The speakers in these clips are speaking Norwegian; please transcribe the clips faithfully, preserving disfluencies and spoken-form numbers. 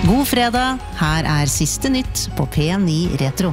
God fredag, her er siste nytt på P ni Retro.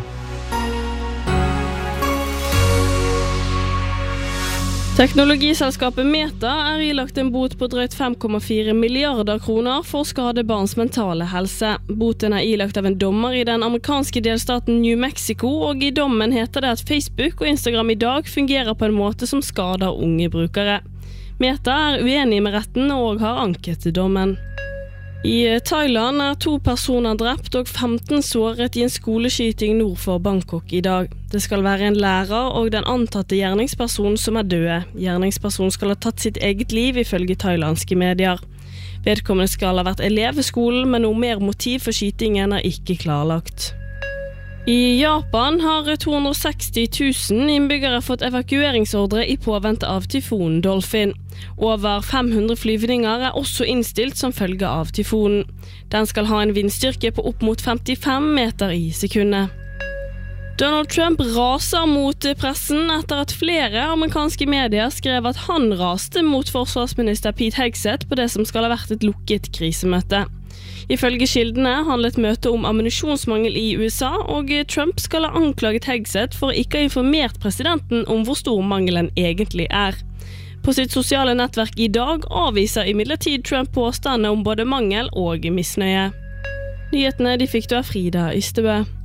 Teknologiselskapet Meta er ilagt en bot på drøyt fem komma fire milliarder kroner for å skade barns mentale helse. Boten er ilagt av en dommer i den amerikanske delstaten New Mexico, og i dommen heter det at Facebook og Instagram i dag fungerer på en måte som skader unge brukere. Meta er uenig med retten og har anket dommen. I Thailand er to personer drept og femten såret i en skoleskyting nord for Bangkok i dag. Det skal være en lærer og den antatte gjerningspersonen som er døde. Gjerningspersonen skal ha tatt sitt eget liv ifølge thailandske medier. Vedkommende skal ha vært elev ved skolen, men noe mer motiv for skytingen er ikke klarlagt. I Japan har to hundre og seksti tusen innbyggere fått evakueringsordre i påvente av tyfonen Dolphin. Over fem hundre flyvninger er også innstilt som følge av tyfonen. Den skal ha en vindstyrke på opp mot femtifem meter i sekundet. Donald Trump raser mot pressen etter at flere amerikanske medier skrev at han raste mot forsvarsminister Pete Hegseth på det som skal ha vært et lukket krisemøte. Ifølge kildene handlet møtet om ammunisjonsmangel i U S A, og Trump skal ha anklaget Hegseth for ikke å ha informert presidenten om hvor stor mangelen egentlig er. På sitt sosiale nettverk i dag avviser imidlertid Trump påstandene om både mangel og misnøye. Nyhetene de fikk du av Frida Ystebø.